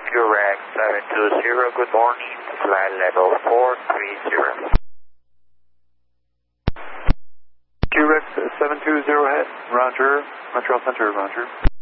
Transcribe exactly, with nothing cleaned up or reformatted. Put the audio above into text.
Q-Rex seven two zero, good morning, flight level four three zero. Q-Rex seven two zero head, roger, Montreal Center, roger.